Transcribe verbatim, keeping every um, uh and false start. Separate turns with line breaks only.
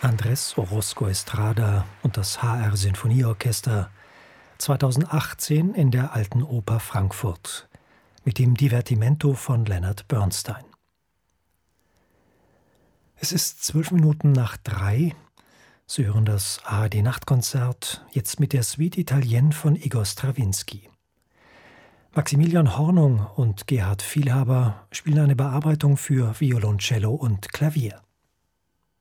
Andrés Orozco Estrada und das H R Sinfonieorchester, zweitausendachtzehn in der Alten Oper Frankfurt mit dem Divertimento von Leonard Bernstein. Es ist zwölf Minuten nach drei. Sie hören das A R D-Nachtkonzert, jetzt mit der Suite Italienne von Igor Strawinski. Maximilian Hornung und Gerhard Vielhaber spielen eine Bearbeitung für Violoncello und Klavier.